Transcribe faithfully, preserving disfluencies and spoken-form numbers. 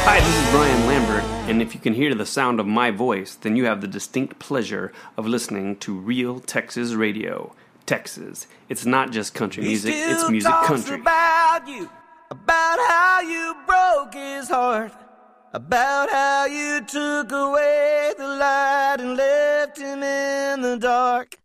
Hi, this is Brian Lambert, and if you can hear the sound of my voice, then you have the distinct pleasure of listening to Real Texas Radio. Texas. It's not just country music, it's music country. About you, about how you broke his heart, about how you took away the light and left him in the dark.